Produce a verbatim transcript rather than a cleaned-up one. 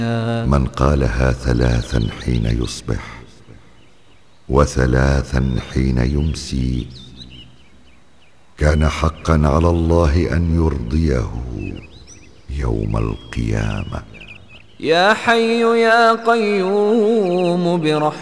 من قالها ثلاثا حين يصبح وثلاثا حين يمسي كان حقا على الله أن يرضيه يوم القيامة. يا حي يا قيوم برحمتك